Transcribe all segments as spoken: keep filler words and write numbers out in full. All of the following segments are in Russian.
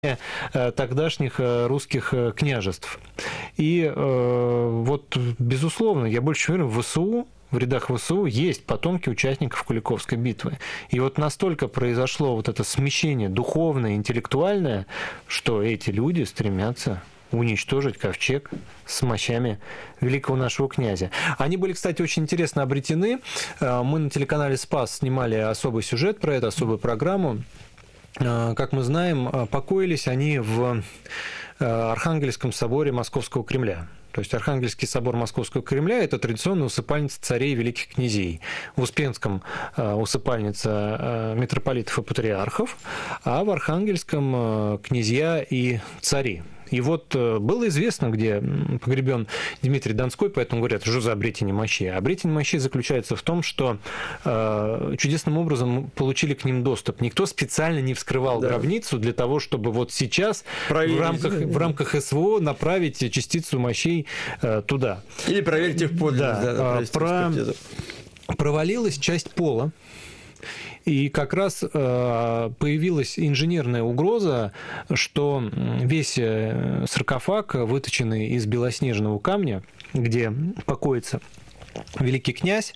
тогдашних русских княжеств. И вот, безусловно, я больше уверен, в ВСУ, в рядах ВСУ есть потомки участников Куликовской битвы. И вот настолько произошло вот это смещение духовное, интеллектуальное, что эти люди стремятся уничтожить ковчег с мощами великого нашего князя. Они были, кстати, очень интересно обретены. Мы на телеканале «Спас» снимали особый сюжет про это, особую программу. Как мы знаем, покоились они в Архангельском соборе Московского Кремля. То есть Архангельский собор Московского Кремля – это традиционная усыпальница царей и великих князей. В Успенском усыпальница митрополитов и патриархов, а в Архангельском – князья и цари. И вот было известно, где погребен Дмитрий Донской, поэтому говорят, что за обретение мощей. Обретение мощей заключается в том, что э, чудесным образом получили к ним доступ. Никто специально не вскрывал да. гробницу для того, чтобы вот сейчас в рамках, в рамках СВО направить частицу мощей э, туда. Или проверить их подлинность. Да, да, про... Провалилась часть пола. И как раз появилась инженерная угроза, что весь саркофаг, выточенный из белоснежного камня, где покоится великий князь,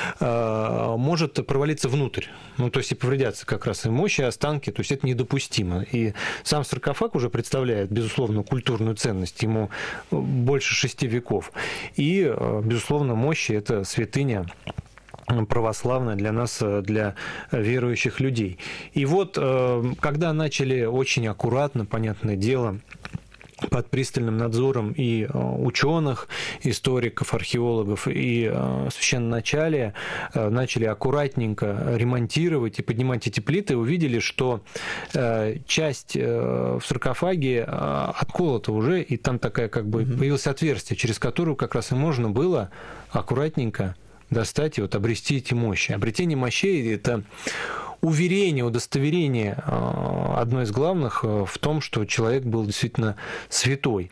может провалиться внутрь. Ну, то есть и повредятся как раз и мощи, и останки. То есть это недопустимо. И сам саркофаг уже представляет, безусловно, культурную ценность. Ему больше шести веков. И, безусловно, мощи – это святыня православная для нас, для верующих людей. И вот, когда начали очень аккуратно, понятное дело, под пристальным надзором и ученых, историков, археологов, и священноначалия начали аккуратненько ремонтировать и поднимать эти плиты, увидели, что часть в саркофаге отколота уже, и там такая как бы появилось отверстие, через которое как раз и можно было аккуратненько достать и вот обрести эти мощи. Обретение мощей – это уверение, удостоверение одно из главных в том, что человек был действительно святой.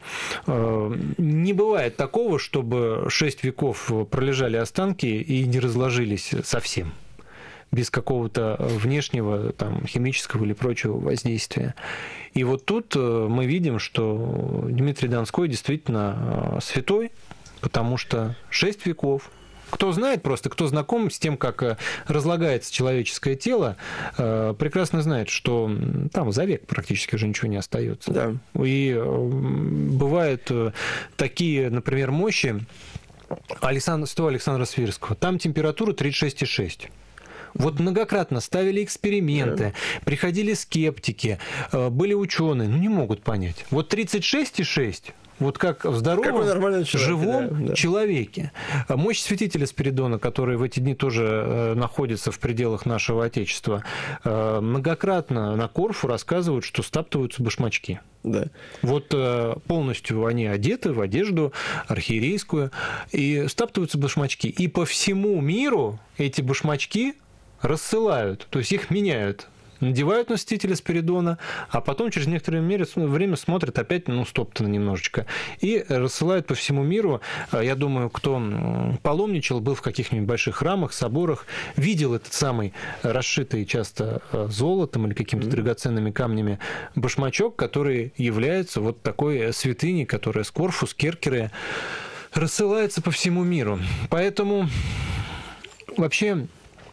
Не бывает такого, чтобы шесть веков пролежали останки и не разложились совсем, без какого-то внешнего там, химического или прочего воздействия. И вот тут мы видим, что Дмитрий Донской действительно святой, потому что шесть веков. Кто знает просто, кто знаком с тем, как разлагается человеческое тело, прекрасно знает, что там за век практически уже ничего не остается. Да. И бывают такие, например, мощи Александра, святого Александра Свирского. Там температура тридцать шесть и шесть. Вот многократно ставили эксперименты, да. приходили скептики, были ученые, ну не могут понять. Вот тридцать шесть и шесть. Вот как в здоровом, человек, живом да, да. человеке. Мощь святителя Спиридона, который в эти дни тоже находится в пределах нашего Отечества, многократно на Корфу рассказывают, что стаптываются башмачки. Да. Вот полностью они одеты в одежду архиерейскую, и стаптываются башмачки. И по всему миру эти башмачки рассылают, то есть их меняют. Надевают на святителя Спиридона, а потом через некоторое время смотрят опять, ну, стоптано немножечко, и рассылают по всему миру. Я думаю, кто паломничал, был в каких-нибудь больших храмах, соборах, видел этот самый расшитый часто золотом или какими-то драгоценными камнями башмачок, который является вот такой святыней, которая с Корфу, с Керкере рассылается по всему миру. Поэтому вообще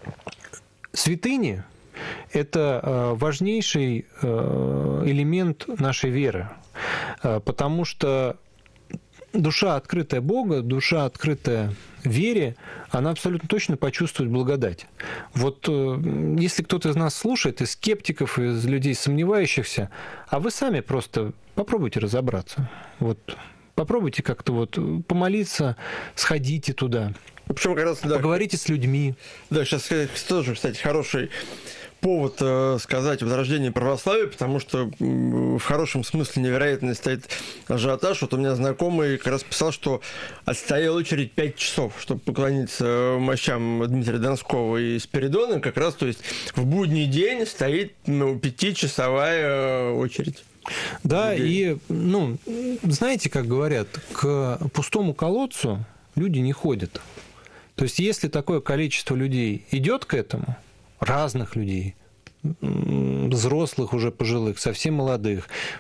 святыни – это важнейший элемент нашей веры, потому что душа, открытая Бога, душа, открытая вере, она абсолютно точно почувствует благодать. Вот если кто-то из нас слушает, из скептиков, из людей сомневающихся, а вы сами просто попробуйте разобраться. Вот попробуйте как-то вот помолиться, сходите туда. Причем как раз, да, поговорите с людьми. Да, сейчас тоже, кстати, хороший повод э, сказать о возрождении православия, потому что э, в хорошем смысле невероятно стоит ажиотаж. Вот у меня знакомый как раз писал, что отстояла очередь пять часов, чтобы поклониться мощам Дмитрия Донского и Спиридона. Как раз, то есть в будний день стоит ну, пятичасовая очередь. Да, и, ну, знаете, как говорят, к пустому колодцу люди не ходят. То есть, если такое количество людей идет к этому, разных людей, взрослых, уже пожилых, совсем молодых.